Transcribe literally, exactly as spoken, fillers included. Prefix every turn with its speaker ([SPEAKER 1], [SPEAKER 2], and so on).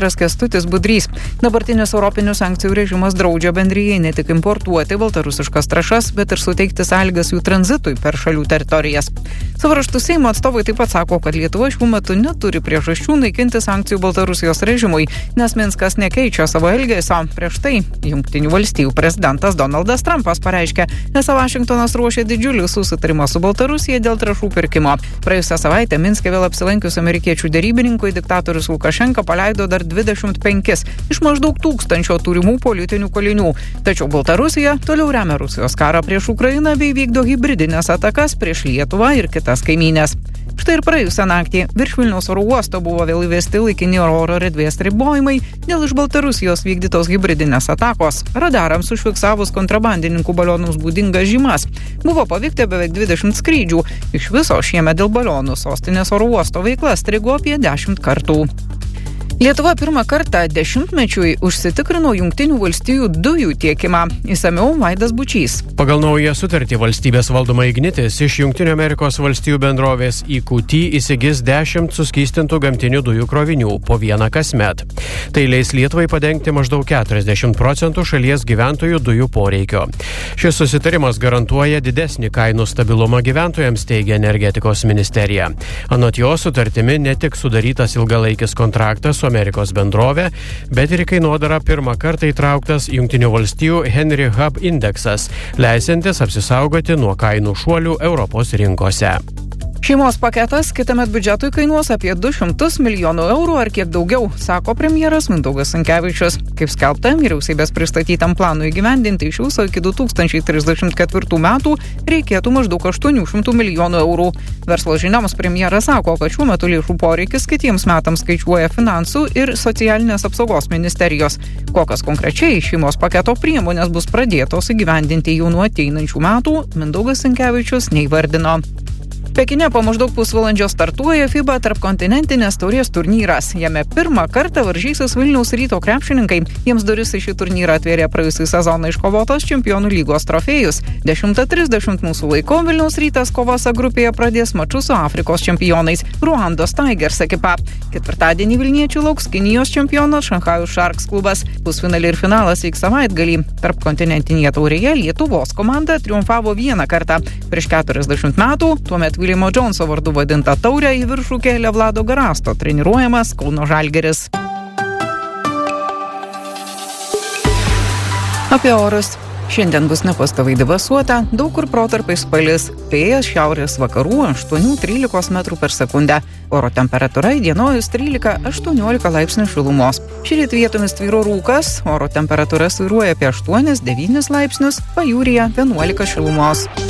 [SPEAKER 1] ministras Kęstutis Budrys. Dabartinis europinių sankcijų režimas draudžia bendrijai ne tik importuoti baltarusiškas trąšas, bet ir suteikti sąlygas jų tranzitui per šalių teritorijas. Savo raštu Seimo atstovai taip pat sako, kad Lietuva šiuo metu neturi priežasčių naikinti sankcijų Baltarusijos režimui, nes Minskas nekeičia savo elgesio. Prieš tai Jungtinių valstijų prezidentas Donaldas Trumpas pareiškė, esą Vašingtonas ruošia didžiulį susitarimą su Baltarusija dėl trąšų pirkimo. Praėjusią savaitę Minske vėl apsilankius amerikiečių derybininkui diktatorius Lukašenka paleido dar dvidešimt penkis iš maždaug tūkstančio turimų politinių kalinių. Tačiau Baltarusija toliau remia Rusijos karą prieš Ukrainą bei vykdo hibridinės atakas prieš Lietuvą ir kitas kaimynės. Štai ir praėjusią naktį virš Vilniaus oro uosto buvo vėl įvesti laikini oro erdvės ribojimai dėl iš Baltarusijos vykdytos hibridinės atakos. Radarams užfiksavus kontrabandininkų balionams būdingas žymas. Buvo paveikta beveik dvidešimt skrydžių. Iš viso šiemet dėl balionų sostinės oro uosto veikla strigo apie dešimt kartų. Lietuva pirmą kartą dešimtmečiui užsitikrino Jungtinių valstijų dujų tiekimą. Išsamiau Vaidas Bučys.
[SPEAKER 2] Pagal naują sutartį valstybės valdoma Ignitis iš Jungtinių Amerikos valstijų bendrovės E Q T įsigis dešimt suskystintų gamtinių dujų krovinių po vieną kasmet. Tai leis Lietuvai padengti maždaug keturiasdešimt procentų šalies gyventojų dujų poreikio. Šis susitarimas garantuoja didesnį kainų stabilumą gyventojams, teigia energetikos ministerija. Anot jo sutartimi ne tik sudarytas ilgalaikis kontraktas su Amerikos bendrovė, bet ir į kainodarą pirmą kartą įtrauktas Jungtinių valstijų Henry Hub indeksas, leisantis apsisaugoti nuo kainų šuolių Europos rinkose.
[SPEAKER 1] Šeimos paketas kitąmet biudžetui kainuos apie du šimtus milijonų eurų ar kiek daugiau, sako premjeras Mindaugas Sinkevičius. Kaip skelbta, vyriausybės pristatytam planui įgyvendinti iš viso iki du tūkstančiai trisdešimt ketvirtų metų reikėtų maždaug aštuonių šimtų milijonų eurų. Verslo žinioms premjeras sako, kad šiuo metu lėšų poreikis kitiems metams skaičiuoja finansų ir socialinės apsaugos ministerijos. Kokios konkrečiai šeimos paketo priemonės bus pradėtos įgyvendinti jau nuo ateinančių metų, Mindaugas Sinkevičius neįvardino. Pekine po maždaug pusvalandžio startuoja FIBA tarpkontinentinės taurės turnyras. Jame pirmą kartą varžysis Vilniaus Ryto krepšininkai. Jiems duris į šį turnyrą atvėrė praėjusį sezoną iškovotos čempionų lygos trofėjus. dešimtą trisdešimt mūsų laiku Vilniaus Rytas kovose grupėje pradės mačus su Afrikos čempionais Ruandos Tigers ekipa. Ketvirtadienį Vilniečių lauks Kinijos čempionas Šanchajus Sharks klubas. Pusfinaliai ir finalas vyks savaitgalį. Tarpkontinentinėje taurėje Lietuvos komanda triumfavo vieną kartą. Prieš keturiasdešimt metų, tuomet Viljamo Džonso vardu vadinta taurė į viršų kėlė Vlado Garasto treniruojamas Kauno Žalgiris. Apie orus. Šiandien bus nepastoviai debesuota, daug kur protarpiais palis, vėjas šiaurės vakarų aštuoni trylika metrų per sekundę. Oro temperatūra įdienojus trylika aštuoniolika laipsnių šilumos. Šįryt vietomis tvyro rūkas, oro temperatūra svyruoja apie aštuoni devyni laipsnius, pajūryje vienuolika šilumos.